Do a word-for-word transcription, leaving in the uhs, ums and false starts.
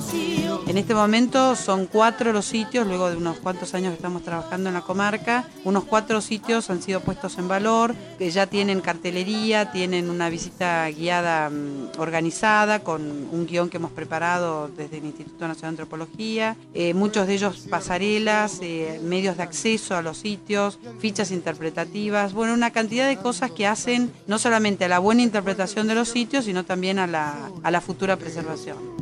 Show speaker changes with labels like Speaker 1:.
Speaker 1: En este momento son cuatro los sitios, luego de unos cuantos años que estamos trabajando en la comarca, unos cuatro sitios han sido puestos en valor, que ya tienen cartelería, tienen una visita guiada um, organizada, con un guión que hemos preparado desde el Instituto Nacional de Antropología, eh, muchos de ellos pasarelas, eh, medios de acceso a los sitios, fichas interpretativas, bueno, una cantidad de cosas que hacen no solamente a la buena interpretación de los sitios, sino también a la, a la futura preservación.